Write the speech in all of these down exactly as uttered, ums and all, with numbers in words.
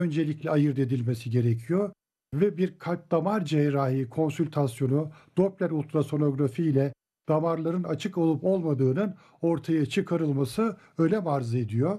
öncelikle ayırt edilmesi gerekiyor ve bir kalp damar cerrahi konsültasyonu Doppler ultrasonografi ile damarların açık olup olmadığının ortaya çıkarılması önem arz ediyor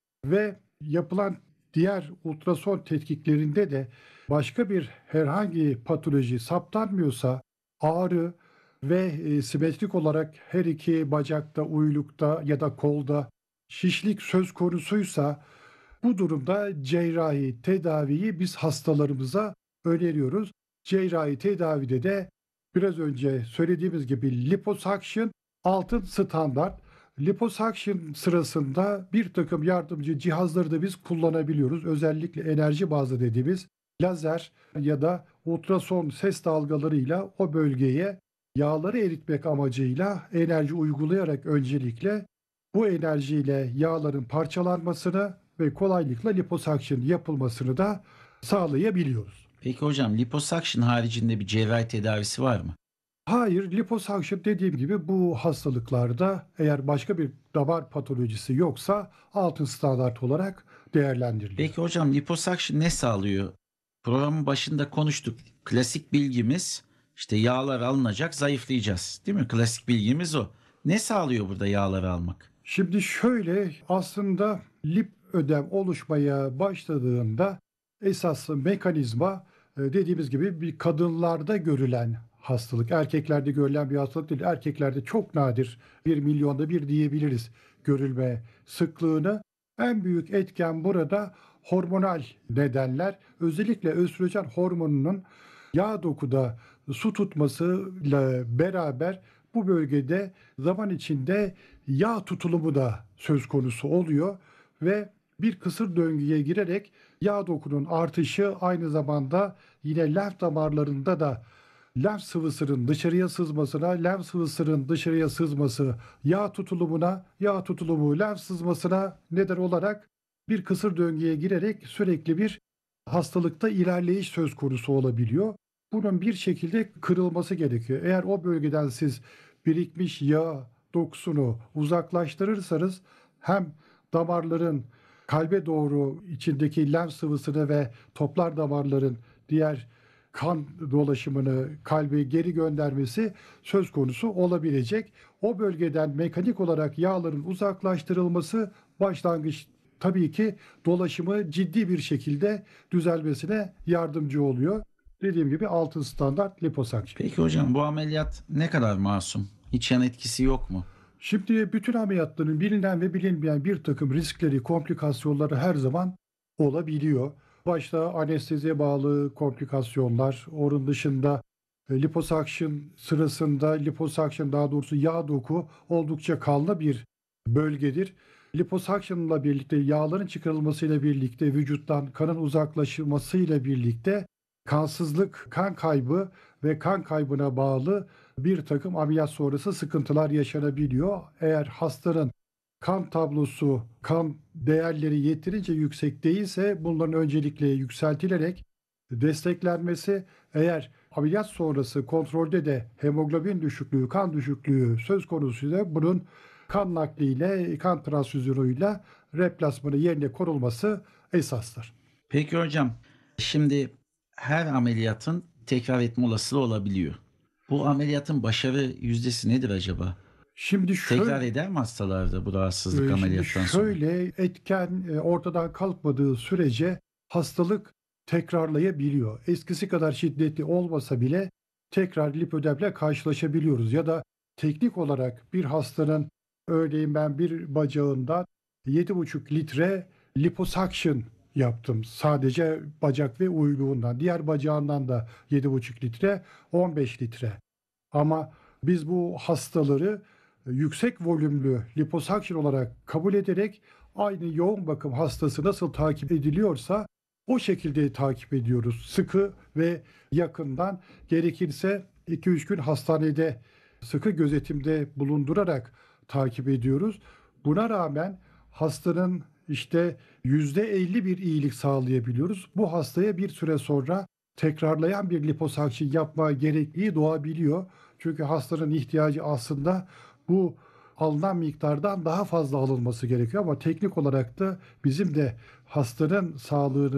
ve yapılan diğer ultrason tetkiklerinde de başka bir herhangi patoloji saptanmıyorsa ağrı ve e, simetrik olarak her iki bacakta, uylukta ya da kolda şişlik söz konusuysa bu durumda cerrahi tedaviyi biz hastalarımıza öneriyoruz. Cerrahi tedavide de biraz önce söylediğimiz gibi liposuction altın standart. Liposuction sırasında bir takım yardımcı cihazları da biz kullanabiliyoruz. Özellikle enerji bazlı dediğimiz lazer ya da ultrason ses dalgalarıyla o bölgeye yağları eritmek amacıyla enerji uygulayarak öncelikle bu enerjiyle yağların parçalanmasını ve kolaylıkla liposuction yapılmasını da sağlayabiliyoruz. Peki hocam, liposuction haricinde bir cerrahi tedavisi var mı? Hayır, liposuction dediğim gibi bu hastalıklarda eğer başka bir damar patolojisi yoksa altın standart olarak değerlendiriliyor. Peki hocam, liposuction ne sağlıyor? Programın başında konuştuk. Klasik bilgimiz işte yağlar alınacak, zayıflayacağız. Değil mi? Klasik bilgimiz o. Ne sağlıyor burada yağları almak? Şimdi şöyle aslında lip ödem oluşmaya başladığında esas mekanizma e, dediğimiz gibi bir kadınlarda görülen hastalık. Erkeklerde görülen bir hastalık değil. Erkeklerde çok nadir bir milyonda bir diyebiliriz görülme sıklığını. En büyük etken burada hormonal nedenler. Özellikle östrojen hormonunun yağ dokuda su tutmasıyla beraber bu bölgede zaman içinde yağ tutulumu da söz konusu oluyor ve bir kısır döngüye girerek yağ dokunun artışı aynı zamanda yine lenf damarlarında da lenf sıvısının dışarıya sızmasına, lenf sıvısının dışarıya sızması yağ tutulumuna, yağ tutulumu lenf sızmasına neden olarak bir kısır döngüye girerek sürekli bir hastalıkta ilerleyiş söz konusu olabiliyor. Bunun bir şekilde kırılması gerekiyor. Eğer o bölgeden siz birikmiş yağ dokusunu uzaklaştırırsanız hem damarların kalbe doğru içindeki lenf sıvısını ve toplar damarların diğer kan dolaşımını kalbe geri göndermesi söz konusu olabilecek. O bölgeden mekanik olarak yağların uzaklaştırılması başlangıç tabii ki dolaşımı ciddi bir şekilde düzelmesine yardımcı oluyor. Dediğim gibi altın standart liposuction. Peki hocam, bu ameliyat ne kadar masum? Hiç yan etkisi yok mu? Şimdi bütün ameliyatların bilinen ve bilinmeyen bir takım riskleri, komplikasyonları her zaman olabiliyor. Başta anesteziye bağlı komplikasyonlar, onun dışında e, liposuction sırasında liposuction daha doğrusu yağ doku oldukça kanlı bir bölgedir. Liposuction'la birlikte yağların çıkarılmasıyla birlikte vücuttan kanın uzaklaşmasıyla birlikte kansızlık, kan kaybı ve kan kaybına bağlı bir takım ameliyat sonrası sıkıntılar yaşanabiliyor. Eğer hastanın kan tablosu, kan değerleri yeterince yüksek değilse bunların öncelikle yükseltilerek desteklenmesi, eğer ameliyat sonrası kontrolde de hemoglobin düşüklüğü, kan düşüklüğü söz konusuysa bunun kan nakliyle, kan transfüzyonuyla replasmanı yerine konulması esastır. Peki hocam, şimdi her ameliyatın tekrar etme olasılığı olabiliyor. Bu ameliyatın başarı yüzdesi nedir acaba? Şimdi Tekrar şöyle eder mi hastalarda bu rahatsızlık Eee, şimdi ameliyattan sonra? şöyle, etken, eee, ortadan kalkmadığı sürece hastalık tekrarlayabiliyor. Eskisi kadar şiddetli olmasa bile tekrar lipödemle karşılaşabiliyoruz ya da teknik olarak bir hastanın örneğin ben bir bacağından yedi buçuk litre liposuction yaptım. Sadece bacak ve uyluğundan. Diğer bacağından da yedi buçuk litre, on beş litre. Ama biz bu hastaları e, yüksek volümlü liposuction olarak kabul ederek aynı yoğun bakım hastası nasıl takip ediliyorsa o şekilde takip ediyoruz. Sıkı ve yakından gerekirse iki üç gün hastanede sıkı gözetimde bulundurarak takip ediyoruz. Buna rağmen hastanın işte yüzde elli bir iyilik sağlayabiliyoruz. Bu hastaya bir süre sonra tekrarlayan bir liposakşın yapma gerekliliği doğabiliyor. Çünkü hastanın ihtiyacı aslında bu alınan miktardan daha fazla alınması gerekiyor ama teknik olarak da bizim de hastanın sağlığını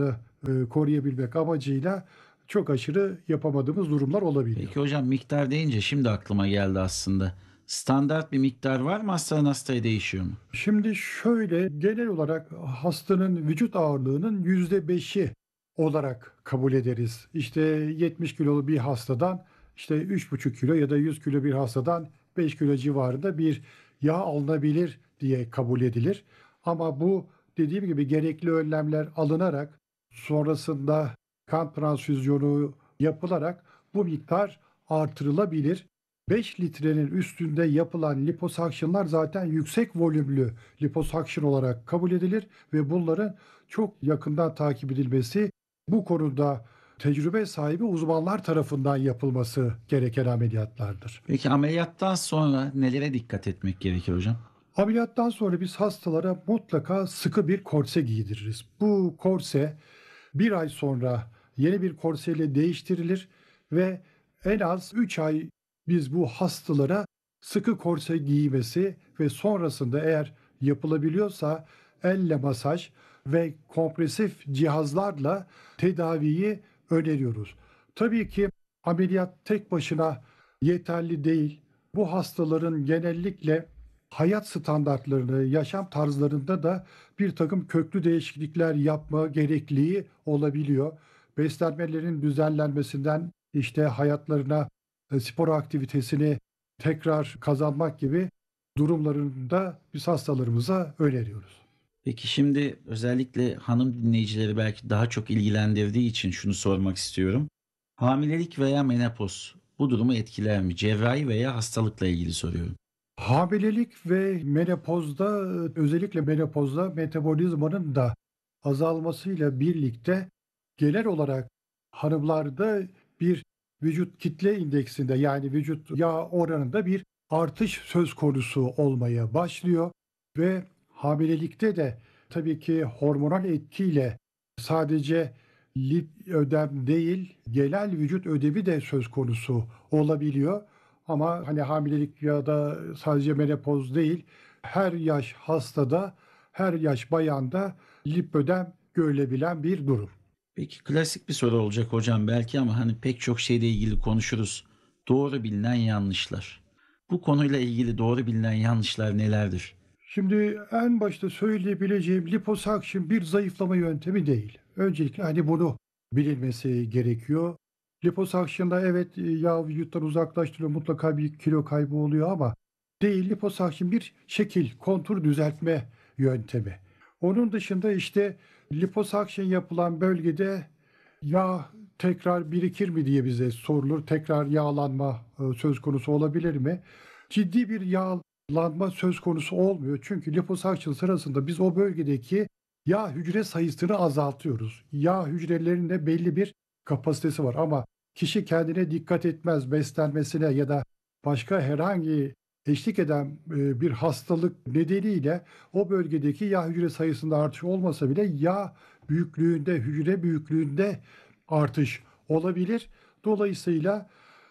e, koruyabilmek amacıyla çok aşırı yapamadığımız durumlar olabiliyor. Peki hocam, miktar deyince şimdi aklıma geldi aslında. Standart bir miktar var mı, hastadan hastaya değişiyor mu? Şimdi şöyle, genel olarak hastanın vücut ağırlığının yüzde beşi olarak kabul ederiz. İşte yetmiş kilolu bir hastadan işte üç buçuk kilo ya da yüz kilo bir hastadan beş kilo civarında bir yağ alınabilir diye kabul edilir. Ama bu, dediğim gibi, gerekli önlemler alınarak, sonrasında kan transfüzyonu yapılarak bu miktar artırılabilir. beş litrenin üstünde yapılan liposuction'lar zaten yüksek volümlü liposuction olarak kabul edilir ve bunların çok yakından takip edilmesi, bu konuda tecrübe sahibi uzmanlar tarafından yapılması gereken ameliyatlardır. Peki ameliyattan sonra nelere dikkat etmek gerekir hocam? Ameliyattan sonra biz hastalara mutlaka sıkı bir korse giydiririz. Bu korse bir ay sonra yeni bir korseyle değiştirilir ve en az üç ay biz bu hastalara sıkı korse giymesi ve sonrasında, eğer yapılabiliyorsa, elle masaj ve kompresif cihazlarla tedaviyi öneriyoruz. Tabii ki ameliyat tek başına yeterli değil. Bu hastaların genellikle hayat standartlarını, yaşam tarzlarında da bir takım köklü değişiklikler yapma gerekliliği olabiliyor. Beslenmelerin düzenlenmesinden işte hayatlarına e, spor aktivitesini tekrar kazanmak gibi durumlarında biz hastalarımıza öneriyoruz. Peki şimdi özellikle hanım dinleyicileri belki daha çok ilgilendirdiği için şunu sormak istiyorum. Hamilelik veya menopoz bu durumu etkiler mi? Cerrahi veya hastalıkla ilgili soruyorum. Hamilelik ve menopozda, özellikle menopozda metabolizmanın da azalmasıyla birlikte genel olarak hanımlarda bir vücut kitle indeksinde, yani vücut yağ oranında bir artış söz konusu olmaya başlıyor ve hamilelikte de tabii ki hormonal etkiyle sadece lip ödem değil, genel vücut ödemi de söz konusu olabiliyor. Ama hani hamilelik ya da sadece menopoz değil, her yaş hastada, her yaş bayanda lipödem görülebilen bir durum. Peki klasik bir soru olacak hocam belki ama hani pek çok şeyle ilgili konuşuruz. Doğru bilinen yanlışlar. Bu konuyla ilgili doğru bilinen yanlışlar nelerdir? Şimdi en başta söyleyebileceğim, liposuction bir zayıflama yöntemi değil. Öncelikle hani bunu bilinmesi gerekiyor. Liposuction'da evet, e, yağ vücuttan uzaklaştırıyor, mutlaka bir kilo kaybı oluyor ama değil, liposuction bir şekil, kontur düzeltme yöntemi. Onun dışında işte liposuction yapılan bölgede yağ tekrar birikir mi diye bize sorulur. Tekrar yağlanma e, söz konusu olabilir mi? Ciddi bir yağlanma söz konusu olmuyor. Çünkü liposuction sırasında biz o bölgedeki yağ hücre sayısını azaltıyoruz. Yağ hücrelerinde belli bir kapasitesi var ama kişi kendine dikkat etmez, beslenmesine ya da başka herhangi eşlik eden e, bir hastalık nedeniyle o bölgedeki yağ hücre sayısında artış olmasa bile yağ büyüklüğünde, hücre büyüklüğünde artış olabilir. Dolayısıyla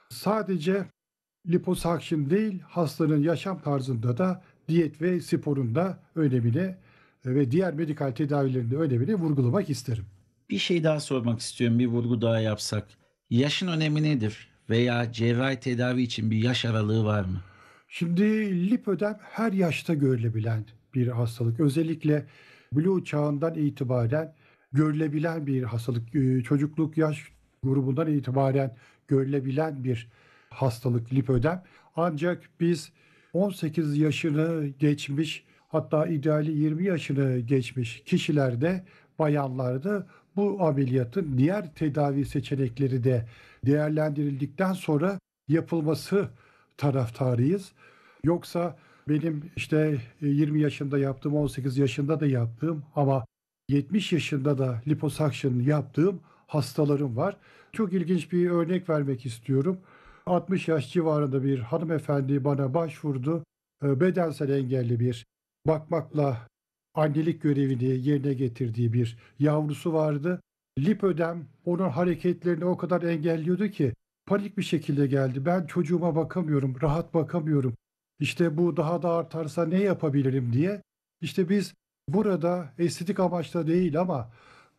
sadece liposuction değil, hastanın yaşam tarzında da diyet ve sporun da önemini e, ve diğer medikal tedavilerin de önemini vurgulamak isterim. Bir şey daha sormak istiyorum, bir vurgu daha yapsak. Yaşın önemi nedir? Veya cerrahi tedavi için bir yaş aralığı var mı? Şimdi lipödem her yaşta görülebilen bir hastalık. Özellikle Blue çağından itibaren görülebilen bir hastalık. Ee, Çocukluk yaş grubundan itibaren görülebilen bir hastalık lipödem. Ancak biz on sekiz yaşını geçmiş, hatta ideali yirmi yaşını geçmiş kişilerde, bayanlarda bu ameliyatın diğer tedavi seçenekleri de değerlendirildikten sonra yapılması taraftarıyız. Yoksa benim işte e, yirmi yaşında yaptığım, on sekiz yaşında da yaptığım ama yetmiş yaşında da liposuction yaptığım hastalarım var. Çok ilginç bir örnek vermek istiyorum. altmış yaş civarında bir hanımefendi bana başvurdu. E, Bedensel engelli bir, bakmakla annelik görevini yerine getirdiği bir yavrusu vardı. Lipödem onun hareketlerini o kadar engelliyordu ki panik bir şekilde geldi. Ben çocuğuma bakamıyorum, rahat bakamıyorum. İşte bu daha da artarsa ne yapabilirim diye. İşte biz burada estetik amaçla değil ama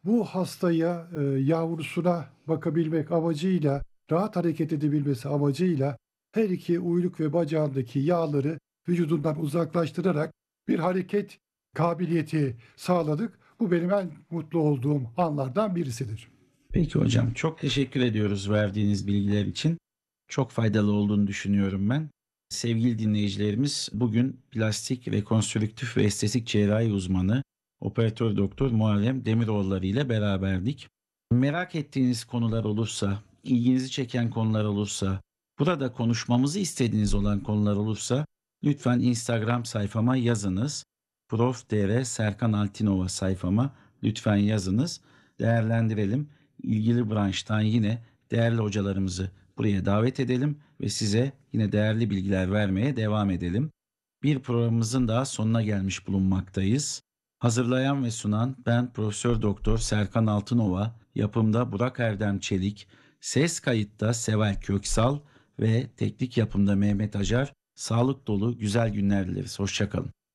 Bu hastaya, e, yavrusuna bakabilmek amacıyla, rahat hareket edebilmesi amacıyla her iki uyluk ve bacağındaki yağları vücudundan uzaklaştırarak bir hareket kabiliyeti sağladık. Bu benim en mutlu olduğum anlardan birisidir. Peki hocam, çok teşekkür ediyoruz verdiğiniz bilgiler için. Çok faydalı olduğunu düşünüyorum ben. Sevgili dinleyicilerimiz, bugün plastik, rekonstrüktif ve estetik cerrahi uzmanı operatör doktor Muharrem Demiroğulları ile beraberdik. Merak ettiğiniz konular olursa, ilginizi çeken konular olursa, burada konuşmamızı istediğiniz olan konular olursa lütfen Instagram sayfama yazınız. Prof. Dr. Serkan Altinova sayfama lütfen yazınız. Değerlendirelim. İlgili branştan yine değerli hocalarımızı buraya davet edelim ve size yine değerli bilgiler vermeye devam edelim. Bir programımızın daha sonuna gelmiş bulunmaktayız. Hazırlayan ve sunan ben Profesör Doktor Serkan Altınova, yapımda Burak Erdem Çelik, ses kayıtta Seval Köksal ve teknik yapımda Mehmet Acar. Sağlık dolu güzel günler dileriz. Hoşça kalın.